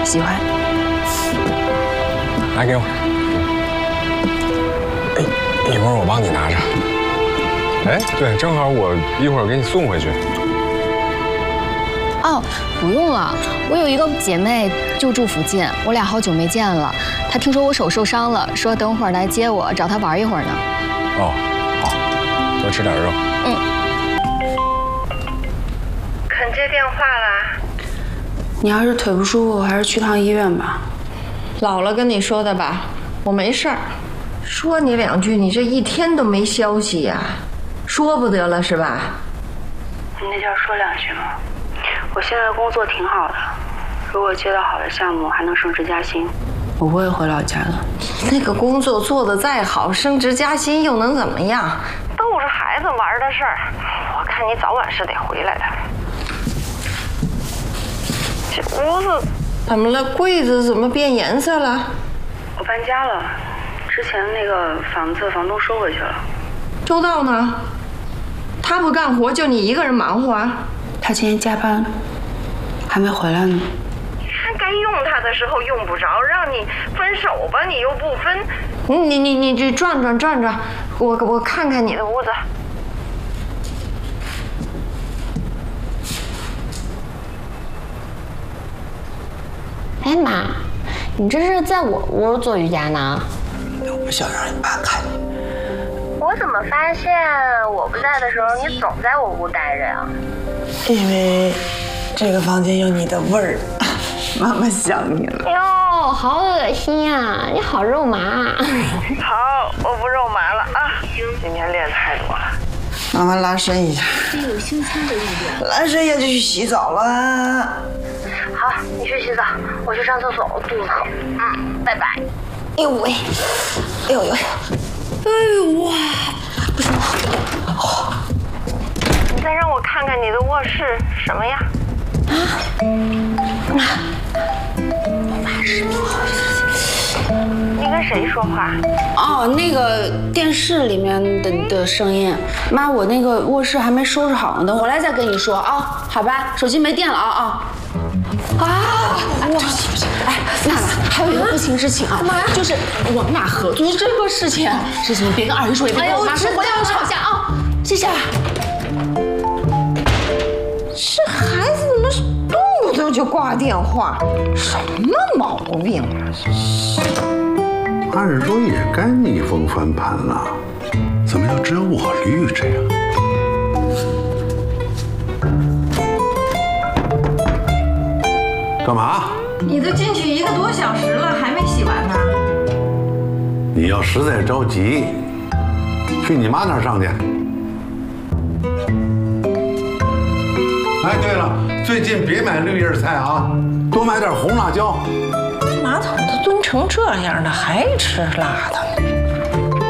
喜欢。 来，给我。哎，一会儿我帮你拿着。哎，对，正好我一会儿给你送回去。 哦，不用了，我有一个姐妹就住附近，我俩好久没见了。她听说我手受伤了，说等会儿来接我，找她玩一会儿呢。 哦，好，多吃点肉。 肯接电话啦？ 你要是腿不舒服，还是去趟医院吧。 姥姥跟你说的吧，我没事儿。说你两句，你这一天都没消息呀，说不得了是吧？ 你那叫说两句吗？我现在工作挺好的，如果接到好的项目，还能升职加薪。 我不会回老家的。 那个工作做得再好，升职加薪又能怎么样？都是孩子玩的事儿。我看你早晚是得回来的。这屋子怎么了？柜子怎么变颜色了？ 我搬家了，之前那个房子房东收回去了。 周到呢？他不干活，就你一个人忙活啊？ 他今天加班，还没回来呢。 还该用他的时候用不着，让你分手吧，你又不分。你这转转，我看看你的屋子。 哎妈，你这是在我屋做瑜伽呢？ 我不想让你爸看见。 我怎么发现我不在的时候，你总在我屋待着呀？ 因为这个房间有你的味儿，妈妈想你了。 哟，好恶心呀！你好肉麻。 好，我不肉麻了啊！今天练太多了。 妈妈拉伸一下。 有性侵的意愿。 拉伸一下就去洗澡了。 好，你去洗澡，我去上厕所，我肚子疼。拜拜。 哎呦喂！哎呦呦！哎呦哇！不行了！ 你再让我看看你的卧室什么呀？ 我爸是不好意思。 你跟谁说话？ 哦，那个电视里面的声音。妈，我那个卧室还没收拾好呢，等回来再跟你说啊，好吧？手机没电了啊！对不起，哎，娜娜，还有一个不情之请啊，就是我们俩合租这个事情，别跟二姨说，也别跟我妈说，回来要吵架啊！谢谢。 这孩子怎么动不动就挂电话？什么毛病啊！ 按说也该逆风翻盘了，怎么又只有我绿着呀？干嘛？ 你都进去1个多小时了，还没洗完呢。 你要实在着急，去你妈那儿上去。哎，对了，最近别买绿叶菜啊，多买点红辣椒。 马桶都蹲成这样了，还吃辣的吗？